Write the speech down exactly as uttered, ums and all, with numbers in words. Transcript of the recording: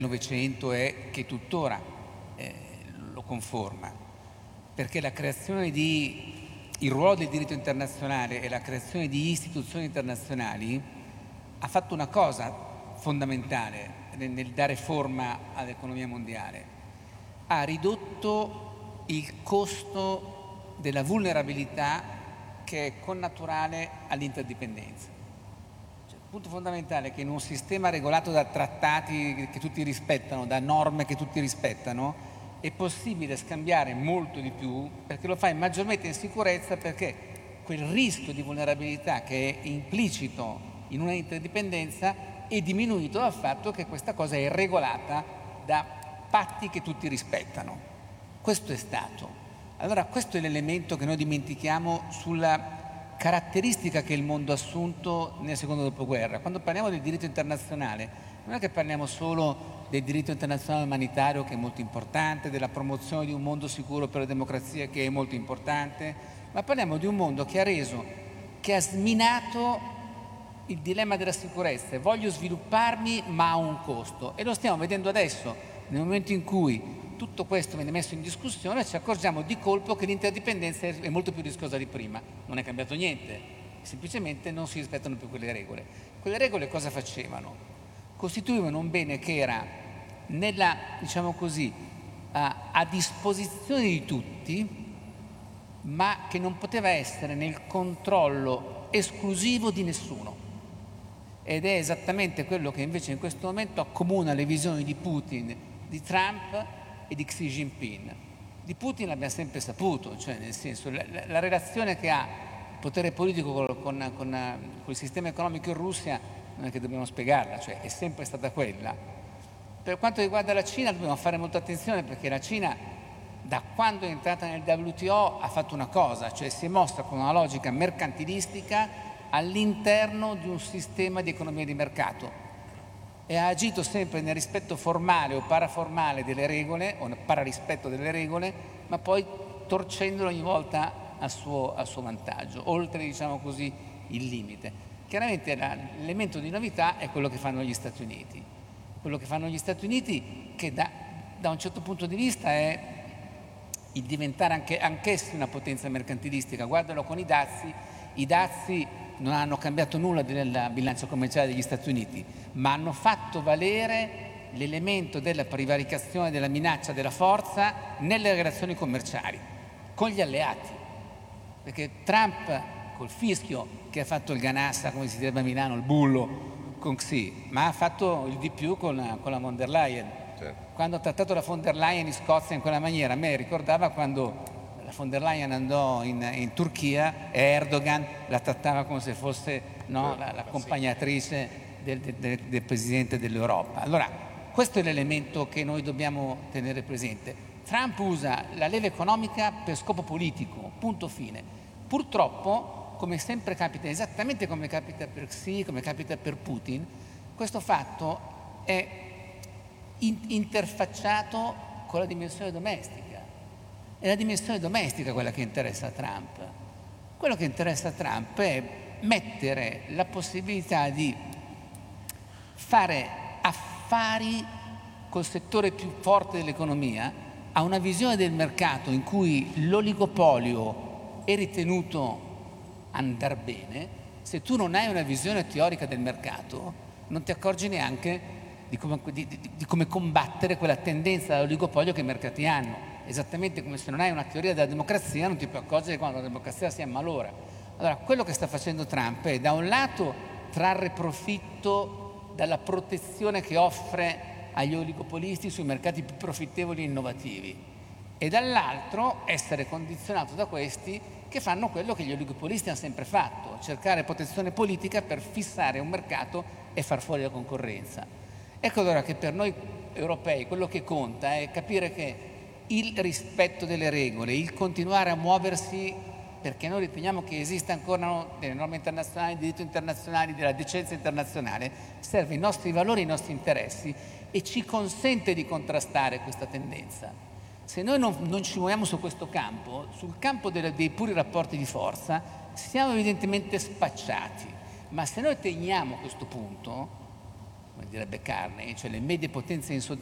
Novecento e che tuttora eh, lo conforma, perché la creazione di il ruolo del diritto internazionale e la creazione di istituzioni internazionali ha fatto una cosa fondamentale nel, nel dare forma all'economia mondiale: ha ridotto il costo della vulnerabilità che è connaturale all'interdipendenza. Il punto fondamentale è che in un sistema regolato da trattati che tutti rispettano, da norme che tutti rispettano, è possibile scambiare molto di più, perché lo fai maggiormente in sicurezza, perché quel rischio di vulnerabilità che è implicito in una interdipendenza è diminuito dal fatto che questa cosa è regolata da patti che tutti rispettano. Questo è stato. Allora questo è l'elemento che noi dimentichiamo sulla caratteristica che il mondo ha assunto nel secondo dopoguerra. Quando parliamo del diritto internazionale, non è che parliamo solo del diritto internazionale umanitario, che è molto importante, della promozione di un mondo sicuro per la democrazia, che è molto importante, ma parliamo di un mondo che ha reso, che ha sminato il dilemma della sicurezza. Voglio svilupparmi, ma a un costo. E lo stiamo vedendo adesso, nel momento in cui tutto questo viene messo in discussione, ci accorgiamo di colpo che l'interdipendenza è molto più rischiosa di prima. Non è cambiato niente, semplicemente non si rispettano più quelle regole. Quelle regole cosa facevano? Costituivano un bene che era nella, diciamo così, a, a disposizione di tutti, ma che non poteva essere nel controllo esclusivo di nessuno. Ed è esattamente quello che invece in questo momento accomuna le visioni di Putin, di Trump e di Xi Jinping. Di Putin l'abbiamo sempre saputo, cioè nel senso la, la, la relazione che ha il potere politico con, con, con, con il sistema economico in Russia non è che dobbiamo spiegarla, cioè è sempre stata quella. Per quanto riguarda la Cina dobbiamo fare molta attenzione, perché la Cina da quando è entrata nel W T O ha fatto una cosa, cioè si è mossa con una logica mercantilistica all'interno di un sistema di economia di mercato e ha agito sempre nel rispetto formale o paraformale delle regole, o nel pararispetto delle regole, ma poi torcendolo ogni volta a suo, a suo vantaggio, oltre, diciamo così, il limite. Chiaramente l'elemento di novità è quello che fanno gli Stati Uniti. Quello che fanno gli Stati Uniti, che da, da un certo punto di vista è il diventare anche, anch'essi una potenza mercantilistica. Guardalo con i dazi, i dazi non hanno cambiato nulla nella bilancia commerciale degli Stati Uniti, ma hanno fatto valere l'elemento della prevaricazione, della minaccia, della forza nelle relazioni commerciali con gli alleati. Perché Trump, col fischio che ha fatto il ganassa, come si direbbe a Milano, il bullo con Xi, ma ha fatto il di più con, con la von der Leyen. Certo. Quando ha trattato la von der Leyen in Scozia in quella maniera, a me ricordava quando la von der Leyen andò in, in Turchia e Erdogan la trattava come se fosse, no, la, l'accompagnatrice del, del, del Presidente dell'Europa. Allora, questo è l'elemento che noi dobbiamo tenere presente. Trump usa la leva economica per scopo politico, punto fine. Purtroppo, come sempre capita, esattamente come capita per Xi, come capita per Putin, questo fatto è in, interfacciato con la dimensione domestica. È la dimensione domestica quella che interessa a Trump. Quello che interessa a Trump è mettere la possibilità di fare affari col settore più forte dell'economia, a una visione del mercato in cui l'oligopolio è ritenuto andar bene. Se tu non hai una visione teorica del mercato, non ti accorgi neanche di come, di, di, di come combattere quella tendenza all'oligopolio che i mercati hanno. Esattamente come se non hai una teoria della democrazia non ti puoi accorgere quando la democrazia si ammalora. Allora, quello che sta facendo Trump è, da un lato, trarre profitto dalla protezione che offre agli oligopolisti sui mercati più profittevoli e innovativi, e dall'altro essere condizionato da questi che fanno quello che gli oligopolisti hanno sempre fatto: cercare protezione politica per fissare un mercato e far fuori la concorrenza. Ecco allora che per noi europei quello che conta è capire che il rispetto delle regole, il continuare a muoversi, perché noi riteniamo che esista ancora delle norme internazionali, del diritto internazionale, della decenza internazionale, serve i nostri valori, i nostri interessi e ci consente di contrastare questa tendenza. Se noi non, non ci muoviamo su questo campo, sul campo delle, dei puri rapporti di forza, siamo evidentemente spacciati, ma se noi teniamo questo punto, come direbbe Carney, cioè le medie potenze